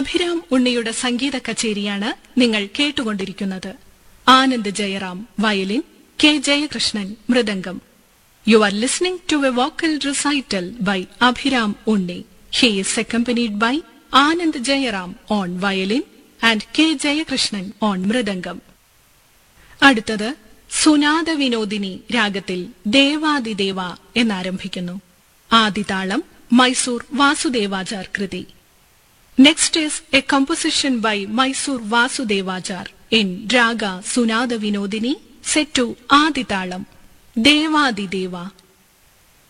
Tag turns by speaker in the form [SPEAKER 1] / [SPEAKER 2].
[SPEAKER 1] അഭിരാം ഉണ്ണിയുടെ സംഗീത കച്ചേരിയാണ് നിങ്ങൾ കേട്ടുകൊണ്ടിരിക്കുന്നത്. Anand Jayaram violin, K Jayakrishnan mridangam. You are listening to a vocal recital by Abhiram Unni. He is accompanied by Anand Jayaram on violin and K. Jayakrishnan on mridangam. അടുത്തത് സുനാദ വിനോദിനി രാഗത്തിൽ ദേവാദിദേവ എന്നാരംഭിക്കുന്നു. ആദിതാളം മൈസൂർ വാസുദേവാചാർ കൃതി. Next is a composition by Mysore Vasudevachar in Raga Sunada Vinodini set to Aditalam, Devadideva